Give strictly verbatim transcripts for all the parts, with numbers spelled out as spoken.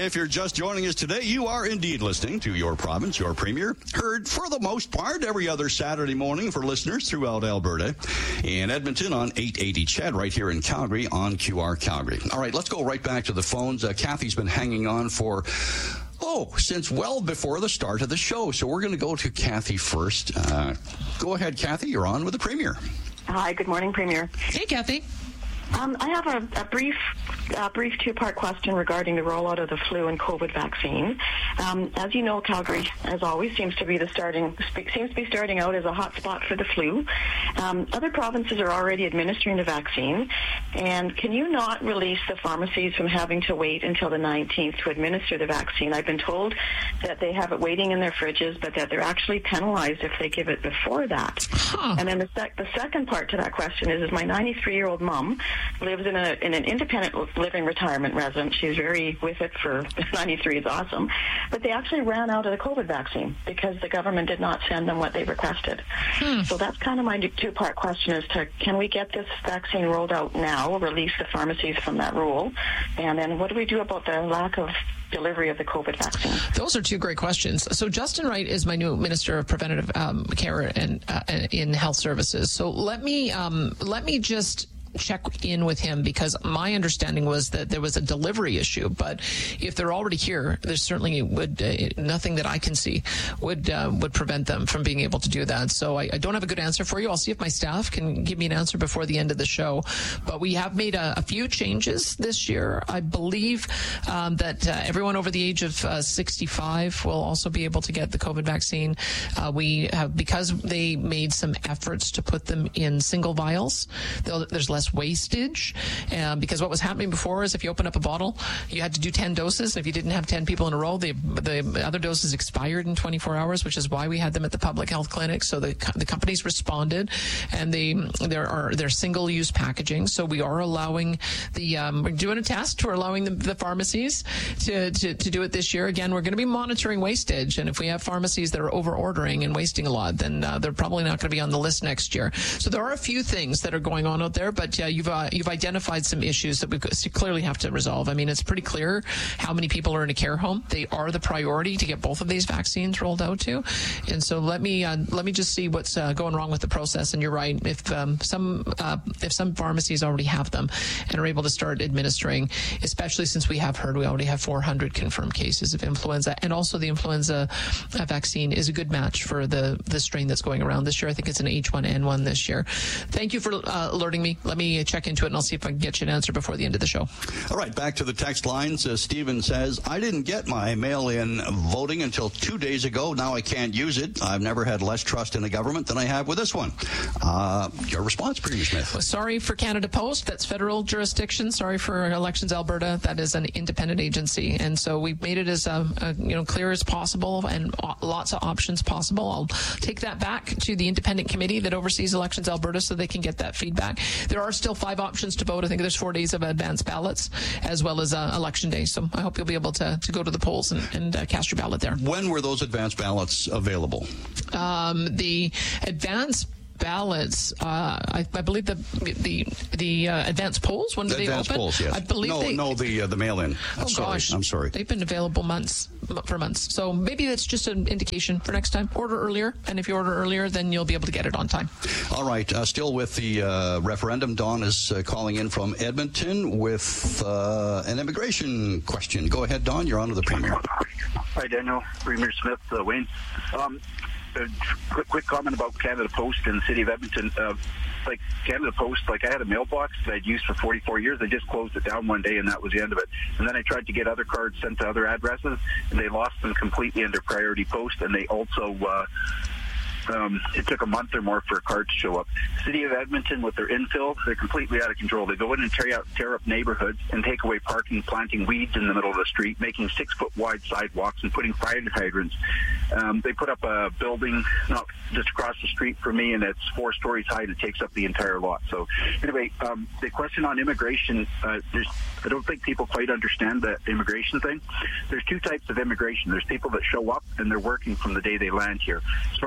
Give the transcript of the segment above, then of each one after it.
If you're just joining us today, you are indeed listening to Your Province, Your Premier, heard for the most part every other Saturday morning for listeners throughout Alberta. In Edmonton on eight eighty C H E D, right here in Calgary on Q R Calgary. All right, let's go right back to the phones. Uh, Kathy's been hanging on for... Oh, since well before the start of the show. So we're going to go to Kathy first. Uh, go ahead, Kathy. You're on with the Premier. Hi, good morning, Premier. Hey, Kathy. Um, I have a, a brief uh, brief two-part question regarding the rollout of the flu and COVID vaccine. Um, as you know, Calgary, as always, seems to be the starting seems to be starting out as a hot spot for the flu. Um, other provinces are already administering the vaccine, and can you not release the pharmacies from having to wait until the nineteenth to administer the vaccine? I've been told that they have it waiting in their fridges, but that they're actually penalized if they give it before that. Huh. And then the, sec- the second part to that question is, is my ninety-three-year-old mom lives in, a, in an independent living retirement residence. She's very with it for ninety-three. It's awesome. But they actually ran out of the COVID vaccine because the government did not send them what they requested. Hmm. So that's kind of my two-part question as to, can we get this vaccine rolled out now, release the pharmacies from that rule? And then what do we do about the lack of delivery of the COVID vaccine? Those are two great questions. So Justin Wright is my new Minister of Preventative um, Care and uh, in Health Services. So let me um, let me just check in with him, because my understanding was that there was a delivery issue, but if they're already here, there's certainly would uh, nothing that I can see would uh, would prevent them from being able to do that. So I, I don't have a good answer for you. I'll see if my staff can give me an answer before the end of the show. But we have made a, a few changes this year. I believe um, that uh, everyone over the age of uh, sixty-five will also be able to get the COVID vaccine. Uh, we have, because they made some efforts to put them in single vials, there's less wastage, uh, because what was happening before is if you open up a bottle, you had to do ten doses. If you didn't have ten people in a row, the the other doses expired in twenty-four hours, which is why we had them at the public health clinic. So the the companies responded, and they there are they're single use packaging. So we are allowing the um, we're doing a test. We're allowing the, the pharmacies to, to to do it this year. Again, we're going to be monitoring wastage, and if we have pharmacies that are over ordering and wasting a lot, then uh, they're probably not going to be on the list next year. So there are a few things that are going on out there, but uh, you've uh, you've identified some issues that we clearly have to resolve. I mean, it's pretty clear how many people are in a care home. They are the priority to get both of these vaccines rolled out to, and so let me uh, let me just see what's uh, going wrong with the process. And you're right, if um, some uh, if some pharmacies already have them and are able to start administering, especially since we have heard we already have four hundred confirmed cases of influenza, and also the influenza uh, vaccine is a good match for the the strain that's going around this year. I think it's an H one N one this year. Thank you for uh, alerting me. Let me check into it, and I'll see if I can get you an answer before the end of the show. All right, back to the text lines. Uh, Stephen says, I didn't get my mail-in voting until two days ago. Now I can't use it. I've never had less trust in the government than I have with this one. Uh, your response, Premier Smith? Well, sorry for Canada Post. That's federal jurisdiction. Sorry for Elections Alberta. That is an independent agency. And so we've made it as uh, uh, you know clear as possible, and uh, lots of options possible. I'll take that back to the independent committee that oversees Elections Alberta so they can get that feedback. There are still five options to vote. I think there's four days of advance ballots as well as uh, election day. So I hope you'll be able to, to go to the polls and, and uh, cast your ballot there. When were those advance ballots available? Um, the advance ballots, uh, I, I believe the the the uh, advance polls, when do they advance open? Polls, yes. I believe no, they, no, the uh, the mail-in. Oh, sorry. gosh. I'm sorry. They've been available months for months. So maybe that's just an indication for next time. Order earlier, and if you order earlier, then you'll be able to get it on time. All right. Uh, still with the uh, referendum, Dawn is uh, calling in from Edmonton with uh, an immigration question. Go ahead, Dawn. You're on to the Premier. Hi, Daniel. Premier Smith, uh, Wayne. Um, a quick, quick comment about Canada Post in the city of Edmonton. Uh, like Canada Post, like I had a mailbox that I'd used for forty-four years. I just closed it down one day, and that was the end of it. And then I tried to get other cards sent to other addresses, and they lost them completely under priority post. And they also uh, Um, it took a month or more for a card to show up. City of Edmonton, with their infill, they're completely out of control. They go in and tear, out, tear up neighborhoods and take away parking, planting weeds in the middle of the street, making six-foot-wide sidewalks and putting fire hydrants. Um, they put up a building not just across the street from me, and it's four stories high, and it takes up the entire lot. So anyway, um, the question on immigration, uh, there's, I don't think people quite understand the immigration thing. There's two types of immigration. There's people that show up, and they're working from the day they land here. As far as I'm concerned,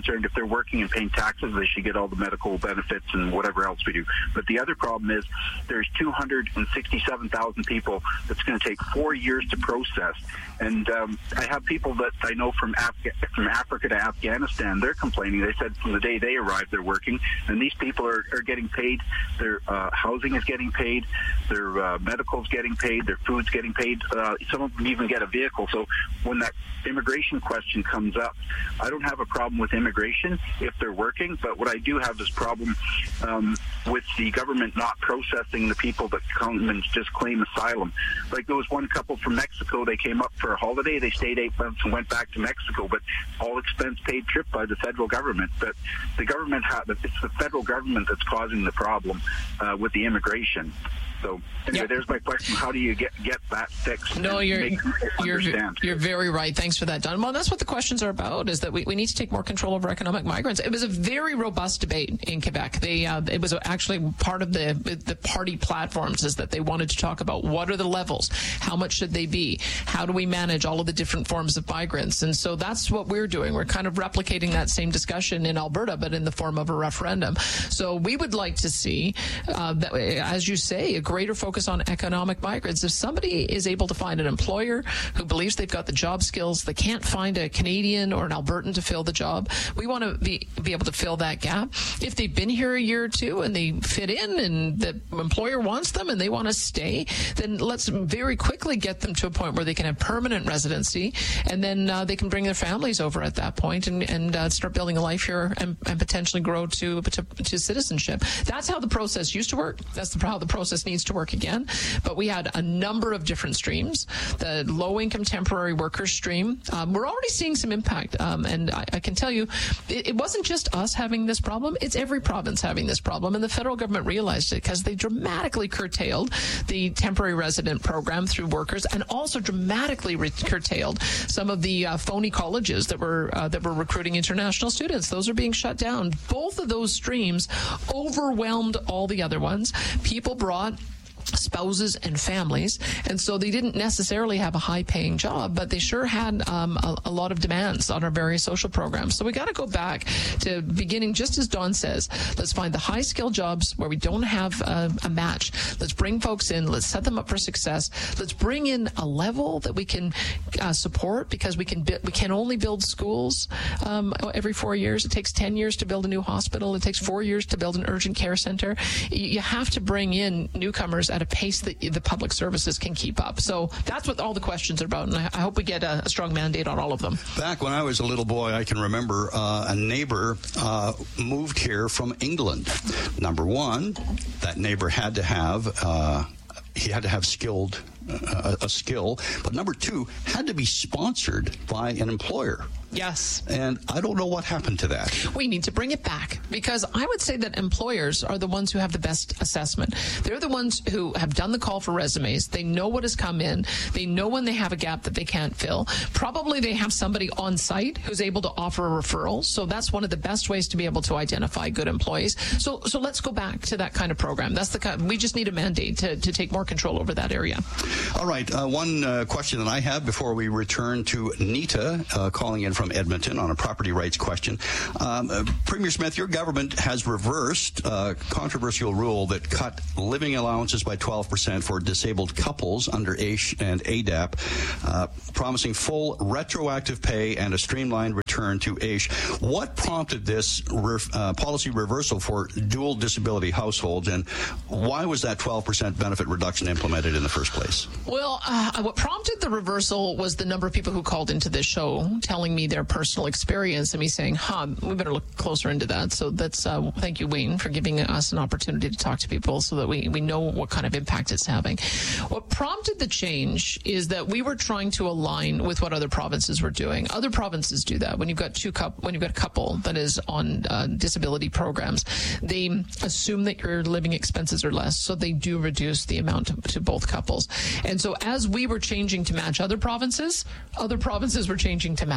concerned if they're working and paying taxes, they should get all the medical benefits and whatever else we do. But the other problem is there's two hundred sixty-seven thousand people that's going to take four years to process. And um, I have people that I know from Af- from Africa to Afghanistan. They're complaining. They said from the day they arrived, they're working, and these people are, are getting paid. Their uh, housing is getting paid. Their uh, medical's getting paid. Their food's getting paid. Uh, some of them even get a vehicle. So when that immigration question comes up, I don't have a problem with immigration if they're working, but what I do have is problem um, with the government not processing the people that come and just claim asylum. Like there was one couple from Mexico. They came up for a holiday. They stayed eight months and went back to Mexico, but all expense paid trip by the federal government. But the government, ha- it's the federal government that's causing the problem uh, with the immigration. So anyway, yep. There's my question. How do you get, get that fixed? No, you're you're you're very right. Thanks for that, Don. Well, that's what the questions are about, is that we, we need to take more control over economic migrants. It was a very robust debate in Quebec. They uh, it was actually part of the the party platforms, is that they wanted to talk about what are the levels, how much should they be, how do we manage all of the different forms of migrants, and so that's what we're doing. We're kind of replicating that same discussion in Alberta, but in the form of a referendum. So we would like to see, uh, that, as you say, a greater focus on economic migrants. If somebody is able to find an employer who believes they've got the job skills, they can't find a Canadian or an Albertan to fill the job, we want to be, be able to fill that gap. If they've been here a year or two and they fit in and the employer wants them and they want to stay, then let's very quickly get them to a point where they can have permanent residency, and then uh, they can bring their families over at that point and, and uh, start building a life here and, and potentially grow to, to to citizenship. That's how the process used to work. That's the, how the process needs to work again. But we had a number of different streams. The low-income temporary workers stream, um, we're already seeing some impact. Um, and I, I can tell you, it, it wasn't just us having this problem. It's every province having this problem. And the federal government realized it because they dramatically curtailed the temporary resident program through workers, and also dramatically re- curtailed some of the uh, phony colleges that were uh, that were recruiting international students. Those are being shut down. Both of those streams overwhelmed all the other ones. People brought spouses and families, and so they didn't necessarily have a high-paying job, but they sure had um, a, a lot of demands on our various social programs. So we got to go back to beginning, just as Don says, let's find the high-skilled jobs where we don't have a, a match. Let's bring folks in. Let's set them up for success. Let's bring in a level that we can uh, support, because we can bi- we can only build schools um, every four years. It takes ten years to build a new hospital. It takes four years to build an urgent care center. You, you have to bring in newcomers at a pace that the public services can keep up. So that's what all the questions are about, and I, I hope we get a, a strong mandate on all of them. Back when I was a little boy, I can remember uh, a neighbor uh, moved here from England. Number one, that neighbor had to have uh, he had to have skilled uh, a skill, but number two, had to be sponsored by an employer. Yes. And I don't know what happened to that. We need to bring it back, because I would say that employers are the ones who have the best assessment. They're the ones who have done the call for resumes. They know what has come in. They know when they have a gap that they can't fill. Probably they have somebody on site who's able to offer a referral. So that's one of the best ways to be able to identify good employees. So so let's go back to that kind of program. That's the kind, we just need a mandate to, to take more control over that area. All right. Uh, one uh, question that I have before we return to Nita uh, calling in from from Edmonton on a property rights question. Um, uh, Premier Smith, your government has reversed a controversial rule that cut living allowances by twelve percent for disabled couples under A I S H and A D A P, uh, promising full retroactive pay and a streamlined return to A I S H. What prompted this re- uh, policy reversal for dual disability households, and why was that twelve percent benefit reduction implemented in the first place? Well, uh, what prompted the reversal was the number of people who called into this show telling me their personal experience, and me saying, huh, we better look closer into that. So that's, uh, thank you, Wayne, for giving us an opportunity to talk to people so that we, we know what kind of impact it's having. What prompted the change is that we were trying to align with what other provinces were doing. Other provinces do that. When you've got two couple, when you've got a couple that is on uh, disability programs, they assume that your living expenses are less, so they do reduce the amount to, to both couples. And so as we were changing to match other provinces, other provinces were changing to match us.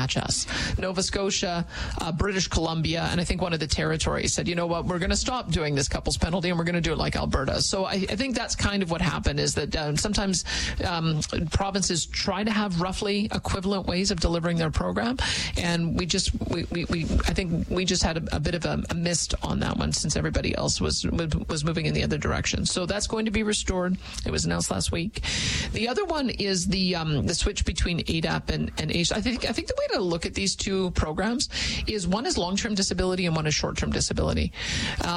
provinces, Nova Scotia, uh, British Columbia, and I think one of the territories said, you know what, we're going to stop doing this couples penalty and we're going to do it like Alberta. So I, I think that's kind of what happened, is that uh, sometimes um, provinces try to have roughly equivalent ways of delivering their program, and we just, we, we, we I think we just had a, a bit of a, a mist on that one, since everybody else was was moving in the other direction. So that's going to be restored. It was announced last week. The other one is the um, the switch between A D A P and, and A C E. I think I think the way to look at these two programs is one is long-term disability and one is short-term disability. Uh,